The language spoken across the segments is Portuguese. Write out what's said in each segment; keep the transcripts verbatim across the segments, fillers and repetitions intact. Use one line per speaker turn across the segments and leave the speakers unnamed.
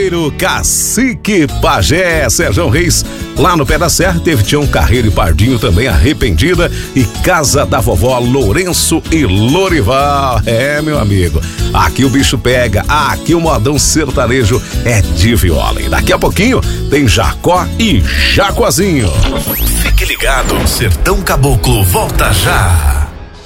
Carreiro, Cacique Pajé, Sérgio Reis, lá no Pé da Serra, teve Tião Carreiro e Pardinho também, Arrependida, e Casa da Vovó, Lourenço e Lorival. É, meu amigo, aqui o bicho pega, aqui o modão sertanejo é de viola. E daqui a pouquinho tem Jacó e Jacozinho.
Fique ligado, Sertão Caboclo volta já.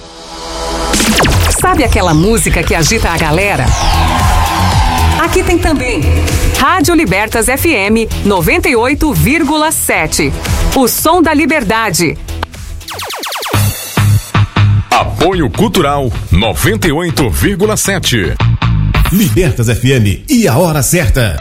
Sabe aquela música que agita a galera? Aqui tem também Rádio Libertas F M noventa e oito vírgula sete. O som da liberdade.
Apoio Cultural noventa e oito vírgula sete.
Libertas F M e a hora certa.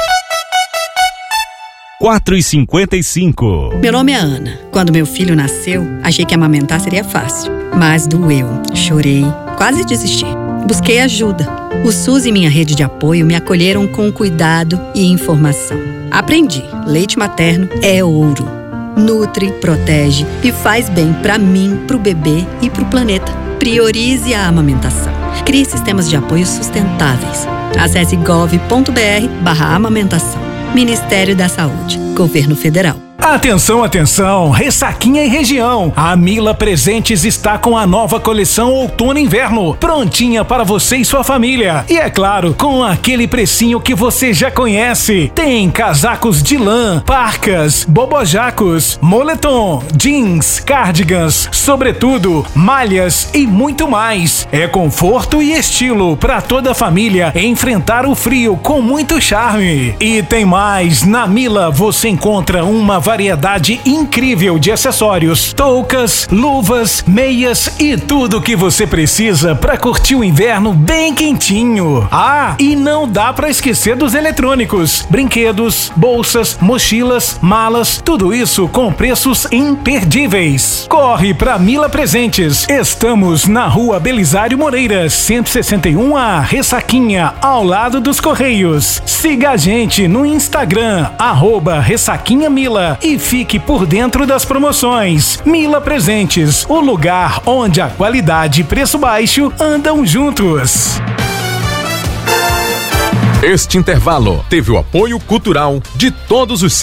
quatro e cinquenta e cinco.
Meu nome é Ana. Quando meu filho nasceu, achei que amamentar seria fácil. Mas doeu. Chorei. Quase desisti. Busquei ajuda. O SUS e minha rede de apoio me acolheram com cuidado e informação. Aprendi. Leite materno é ouro. Nutre, protege e faz bem pra mim, pro bebê e pro planeta. Priorize a amamentação. Crie sistemas de apoio sustentáveis. Acesse gov ponto br barra amamentação. Ministério da Saúde. Governo Federal.
Atenção, atenção, Ressaquinha e região. A Mila Presentes está com a nova coleção Outono e Inverno, prontinha para você e sua família. E é claro, com aquele precinho que você já conhece. Tem casacos de lã, parcas, bobojacos, moletom, jeans, cardigans, sobretudo, malhas e muito mais. É conforto e estilo para toda a família enfrentar o frio com muito charme. E tem mais, na Mila você encontra uma variedade incrível de acessórios, toucas, luvas, meias e tudo que você precisa para curtir o inverno bem quentinho. Ah, e não dá para esquecer dos eletrônicos, brinquedos, bolsas, mochilas, malas, tudo isso com preços imperdíveis. Corre pra Mila Presentes. Estamos na Rua Belisário Moreira, cento e sessenta e um A, Ressaquinha, ao lado dos Correios. Siga a gente no Instagram, arroba Ressaquinha Mila, e fique por dentro das promoções. Mila Presentes, o lugar onde a qualidade e preço baixo andam juntos.
Este intervalo teve o apoio cultural de todos os